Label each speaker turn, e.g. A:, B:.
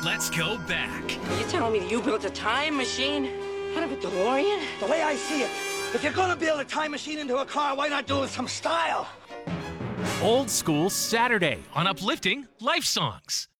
A: Let's go back.
B: Are you telling me that you built a time machine out of a DeLorean?
C: The way I see it, if you're gonna build a time machine into a car, why not do it with some style?
A: Old School Saturday on Uplifting Life Songs.